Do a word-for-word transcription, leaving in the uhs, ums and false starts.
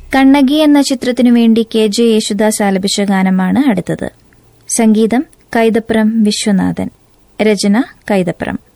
കണ്ണകി എന്ന ചിത്രത്തിനു വേണ്ടി കെ ജെ യേശുദാസ് ആലപിച്ച ഗാനമാണ് അടുത്തത്. സംഗീതം കൈതപ്രം വിശ്വനാഥൻ, രചന കൈതപ്രം.